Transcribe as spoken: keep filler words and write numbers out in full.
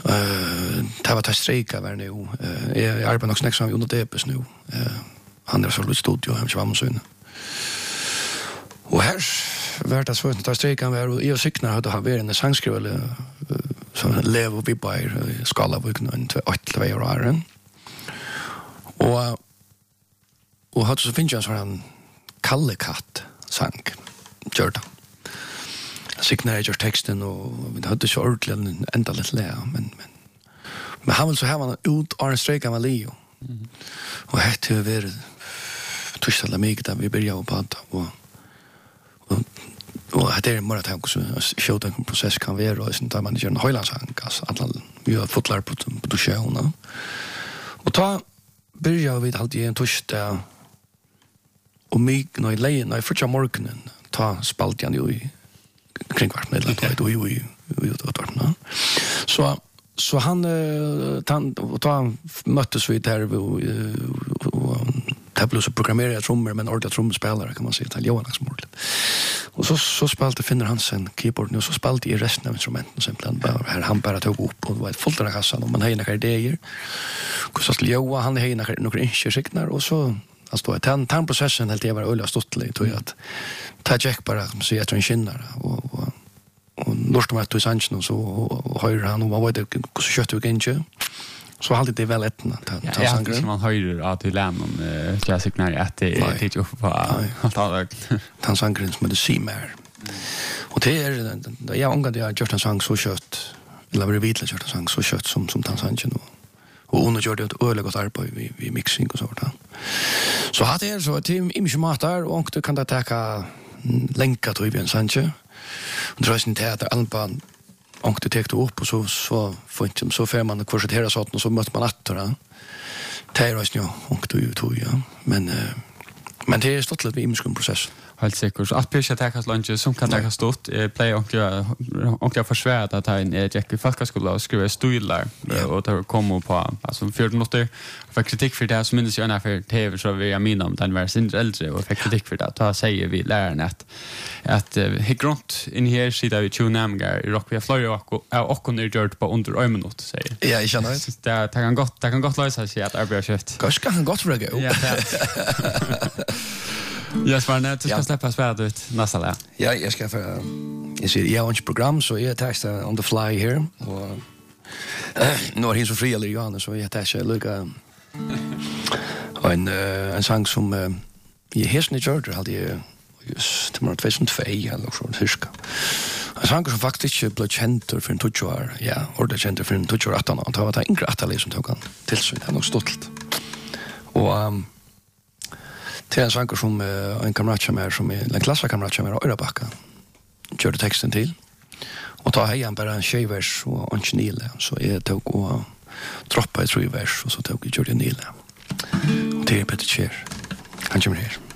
Uh, det var att strejka var nu. Uh, jag arbetar nog snäck som under Debus nu. Uh, han är så lite studio hem var så inne. Och här var det så att strejka var och jag cyklar hade ha varit en sångskriv eller så lever vi på skala på en två åtta år. Och och hade så finns jag så en Kalle Katt sang Jordan. Signature texten och vi hade så ordentligt ända lite lä men men men han vill så här man ut och en strejk av Leo. Mm. Och det har varit tuschala mig där vi började på att och och och det är bara att så show en process kan vara och sen tar man en höjlansang alltså alla vi har fått lära på på tuschona. Och ta börjar vi alltid en tuschta och mig när jag när jag första morgonen ta spalt jag ju kring kvart med lite då ju ju då så så han han och ta möttes vi där och det blev så programmerade trummor men ordentligt trumspelare kan man säga till Johan Axmorlet. Och så så spelade finner han sen keyboard nu så spelade i resten av instrumenten sen plan bara här han bara tog upp och det var ett fullt av kassan och man hade några idéer. Och så skulle Johan han hade några några insikter och så alltså att han han processen helt det var ölla stottligt och att ta check bara så jag tror en skinnar och och och norsk med att sanchen och så och hör han och vad var det så kött och inte så hade det väl ett att ta sanger som man hör att det lämnar en klassisk när att det är ju på att ta ta sanger som det ser mer och det är jag ångade jag gjort en sång så kött eller var det vidligt gjort en sång så kött som som ta sanchen och och under gjorde ett öle gott arbete vi vi mixing och så där. Så hade jag så ett team i matar och du kan ta ta länka till en sanche. Och det är inte teater alban och du tar upp och så så får inte så får man kvartera så att och så möter man attra. Det är ju och du tog ja men men det är stått lite i min process. Helt säkert. Så att pissa takas lunch som kan takas stort play och jag och jag försvärd att han är Jackie Falkaskola och skriva stilar och det kommer på alltså fjorton minuter för kritik för det så minns jag när för T V så vi jag minns om den var sin äldre och fick kritik för det då säger vi lärarna att att higront in här sida vi tunamgar rock vi flöjer och och kunde gjort på under en minut säger. Ja, jag känner det. Det kan gott det kan gott lösa sig att arbeta skift. Kanske kan gott för det. Ja. Yes, var det ska släppa svärd ut nästa lä. Ja, jag ska för jag ser jag har ett program så jag testar on the fly here och nu är han så fri eller Johannes så jag testar lucka en en sång som i Hesne Georgia hade jag just till mot tjugohundratvå eller så tyska. En sång som faktiskt blev känd för en touchar, ja, ordet känd för en touchar att han var det yngre att som tog han till så det är nog stolt. Och det är en sång som uh, en kamrat som är som är en klasskamrat som är i Örabacka. Körde texten till. Och ta hejan bara en tjejvers och en snille. Så jag tog och droppade i tre vers och så tog jag Jordan Nile. Och det är Peter Cher. Han kommer här.